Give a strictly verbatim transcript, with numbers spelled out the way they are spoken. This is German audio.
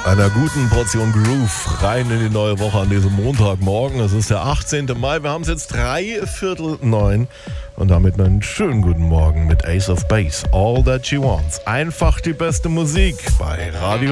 einer guten Portion Groove rein in die neue Woche an diesem Montagmorgen. Es ist der achtzehnte Mai. Wir haben es jetzt drei Viertel neun und damit einen schönen guten Morgen mit Ace of Base. All That She Wants. Einfach die beste Musik bei Radio